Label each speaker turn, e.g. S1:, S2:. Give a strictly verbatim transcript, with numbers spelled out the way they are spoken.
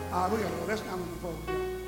S1: Ah, we got to go. That's not on the program.